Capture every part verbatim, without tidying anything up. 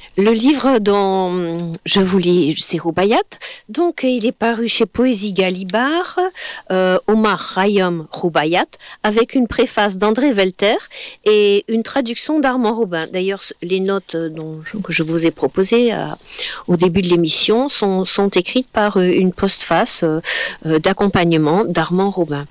Le livre dont je vous lis, c'est Roubaïat. Donc, il est paru chez Poésie Gallimard, euh, Omar Khayyam Roubaïat, avec une préface d'André Velter et une traduction d'Armand Robin. D'ailleurs, les notes dont je, que je vous ai proposées euh, au début de l'émission sont, sont écrites par euh, une postface euh, euh, d'accompagnement d'Armand Robin.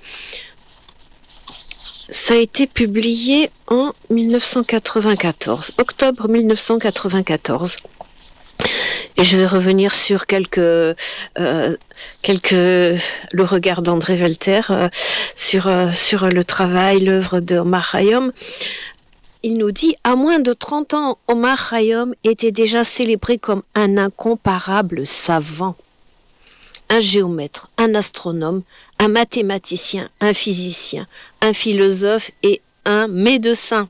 Ça a été publié en dix-neuf cent quatre-vingt-quatorze, octobre dix-neuf cent quatre-vingt-quatorze. Et je vais revenir sur quelques, euh, quelques le regard d'André Velter euh, sur, euh, sur le travail, l'œuvre de Omar Khayyam. Il nous dit, à moins de trente ans, Omar Khayyam était déjà célébré comme un incomparable savant. Un géomètre, un astronome, un mathématicien, un physicien, un philosophe et un médecin.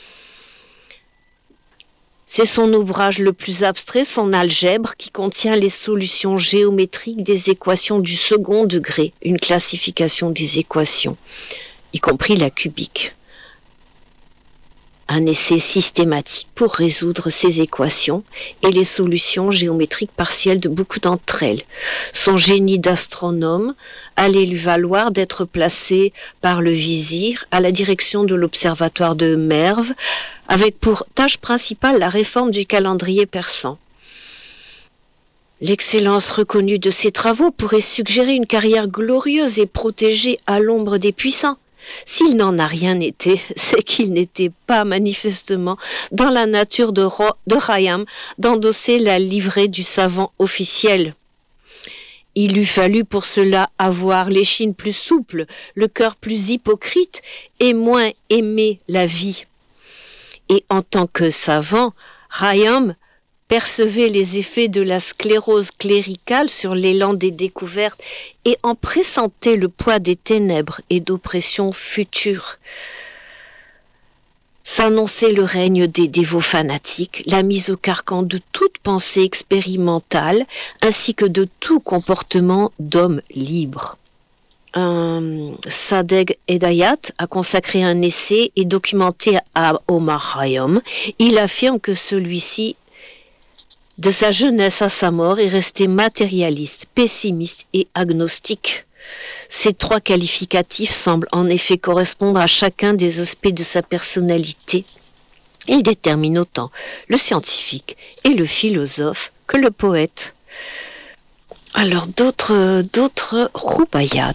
C'est son ouvrage le plus abstrait, son algèbre, qui contient les solutions géométriques des équations du second degré, une classification des équations, y compris la cubique. Un essai systématique pour résoudre ces équations et les solutions géométriques partielles de beaucoup d'entre elles. Son génie d'astronome allait lui valoir d'être placé par le vizir à la direction de l'observatoire de Merv, avec pour tâche principale la réforme du calendrier persan. L'excellence reconnue de ses travaux pourrait suggérer une carrière glorieuse et protégée à l'ombre des puissants. S'il n'en a rien été, c'est qu'il n'était pas manifestement dans la nature de, Ro- de Khayyam d'endosser la livrée du savant officiel. Il eût fallu pour cela avoir l'échine plus souple, le cœur plus hypocrite et moins aimer la vie. Et en tant que savant, Khayyam percevait les effets de la sclérose cléricale sur l'élan des découvertes et en pressentait le poids des ténèbres et d'oppressions futures. S'annonçait le règne des dévots fanatiques, la mise au carcan de toute pensée expérimentale, ainsi que de tout comportement d'homme libre. Un Sadegh Hedayat a consacré un essai et documenté à Omar Khayyam. Il affirme que celui-ci, de sa jeunesse à sa mort, est resté matérialiste, pessimiste et agnostique. Ces trois qualificatifs semblent en effet correspondre à chacun des aspects de sa personnalité. Il détermine autant le scientifique et le philosophe que le poète. Alors d'autres, d'autres Roubaïat.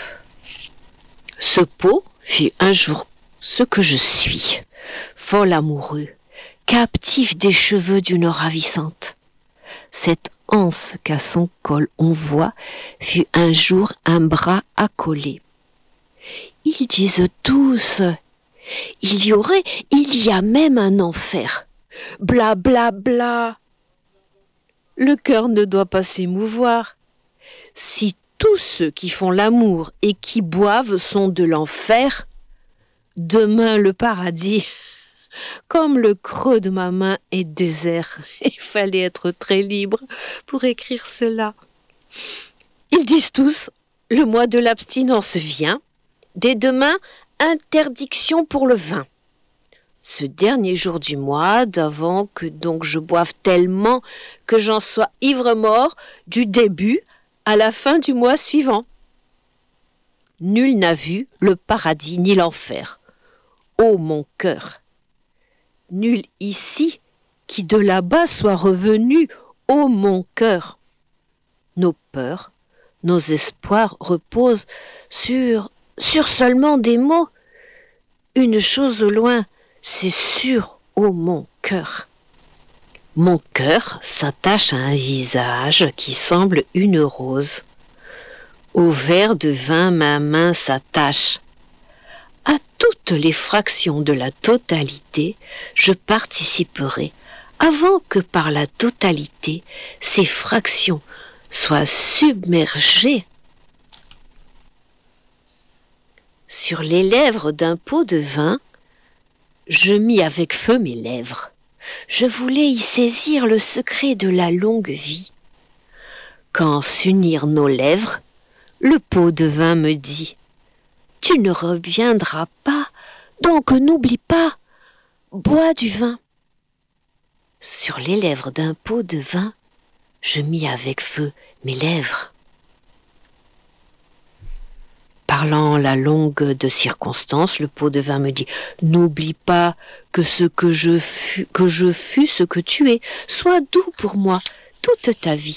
Ce pot fut un jour ce que je suis, fol amoureux, captif des cheveux d'une ravissante. Cette anse qu'à son col on voit fut un jour un bras accolé. Ils disent tous, il y aurait, il y a même un enfer. Bla bla bla. Le cœur ne doit pas s'émouvoir. Si tous ceux qui font l'amour et qui boivent sont de l'enfer, demain le paradis, comme le creux de ma main est désert. Il fallait être très libre pour écrire cela. Ils disent tous, le mois de l'abstinence vient. Dès demain, interdiction pour le vin. Ce dernier jour du mois, d'avant que donc je boive tellement que j'en sois ivre-mort du début à la fin du mois suivant. Nul n'a vu le paradis ni l'enfer. Ô mon cœur! Nul ici qui de là-bas soit revenu, ô mon cœur! Nos peurs, nos espoirs reposent sur, sur seulement des mots. Une chose au loin, c'est sûr, ô mon cœur! Mon cœur s'attache à un visage qui semble une rose. Au verre de vin, ma main s'attache. À toutes les fractions de la totalité, je participerai, avant que par la totalité, ces fractions soient submergées. Sur les lèvres d'un pot de vin, je mis avec feu mes lèvres. Je voulais y saisir le secret de la longue vie. Quand s'unirent nos lèvres, le pot de vin me dit « Tu ne reviendras pas, donc n'oublie pas, bois du vin. » Sur les lèvres d'un pot de vin, je mis avec feu mes lèvres. Parlant la longue de circonstance, le pot de vin me dit « N'oublie pas que ce que je fus, que je fus ce que tu es, sois doux pour moi toute ta vie. »